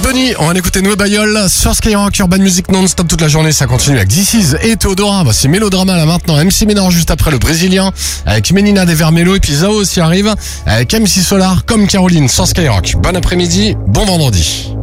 Tony, on va écouter Noé Bayol sur Skyrock, Urban Music non-stop toute la journée, ça continue avec This Is et Théodora. Voici Mélodrama là maintenant, MC Ménard juste après le Brésilien, avec Menina de Vermelho et puis Zao aussi arrive, avec MC Solar comme Caroline sur Skyrock. Bon après-midi, bon vendredi.